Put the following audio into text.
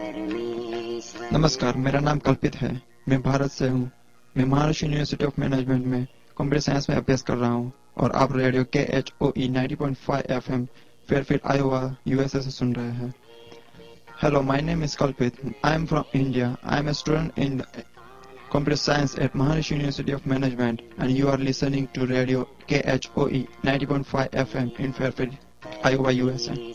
नमस्कार, मेरा नाम कल्पित है। मैं भारत से हूँ। मैं महाराष्ट्र यूनिवर्सिटी ऑफ मैनेजमेंट में कंप्यूटर साइंस में अभ्यास कर रहा हूँ और आप radio KHOE 90.5 FM Fairfield Iowa USA से सुन रहे हैं। Hello, my name is Kalpit. I am from India. I am a student in computer science at Maharishi University of Management, and you are listening to radio KHOE 90.5 FM in Fairfield, Iowa, USA.